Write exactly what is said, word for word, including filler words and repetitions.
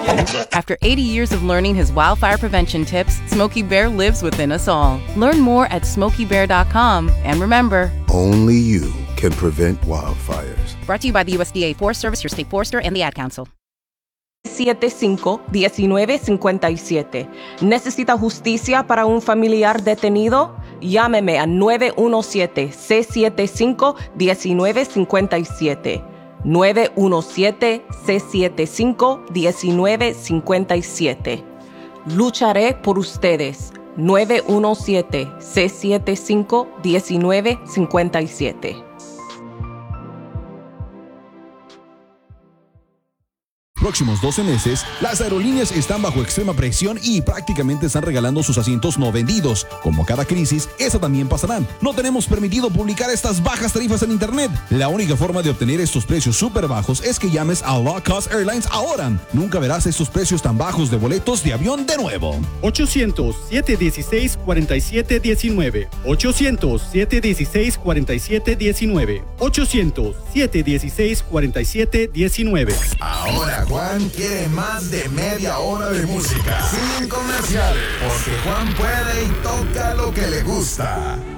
After eighty years of learning his wildfire prevention tips, Smokey Bear lives within us all. Learn more at smokey bear dot com. And remember, only you can prevent wildfires. Brought to you by the U S D A Forest Service, your state forester, and the Ad Council. siete cinco, uno nueve cinco siete. ¿Necesita justicia para un familiar detenido? Llámeme a nueve uno siete, seis siete cinco, uno nueve cinco siete. nueve uno siete, seis siete cinco, uno nueve cinco siete. Lucharé por ustedes. nueve uno siete, seis siete cinco, uno nueve cinco siete. Próximos doce meses, las aerolíneas están bajo extrema presión y prácticamente están regalando sus asientos no vendidos. Como cada crisis, esa también pasará. No tenemos permitido publicar estas bajas tarifas en internet. La única forma de obtener estos precios súper bajos es que llames a Low Cost Airlines ahora. Nunca verás estos precios tan bajos de boletos de avión de nuevo. ochocientos, siete dieciséis, cuarenta y siete diecinueve. ochocientos, siete dieciséis, cuarenta y siete diecinueve. ochocientos, siete dieciséis, cuarenta y siete diecinueve. Ahora Juan quiere más de media hora de música sin comerciales, porque Juan puede y toca lo que le gusta.